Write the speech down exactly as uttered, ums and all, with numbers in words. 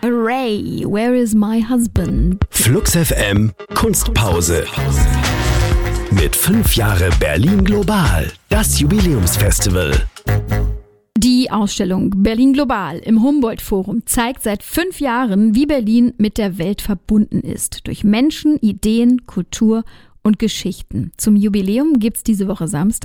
Array, Where is my husband? Flux F M Kunstpause. Mit fünf Jahre Berlin Global, das Jubiläumsfestival. Die Ausstellung Berlin Global im Humboldt-Forum zeigt seit fünf Jahren, wie Berlin mit der Welt verbunden ist. Durch Menschen, Ideen, Kultur und Geschichten. Zum Jubiläum gibt's diese Woche Samstag